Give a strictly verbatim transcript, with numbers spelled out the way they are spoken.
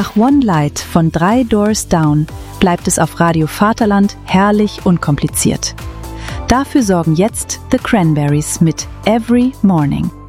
Nach One Light von Drei Doors Down bleibt es auf Radio Vaterland herrlich unkompliziert. Dafür sorgen jetzt The Cranberries mit Every Morning.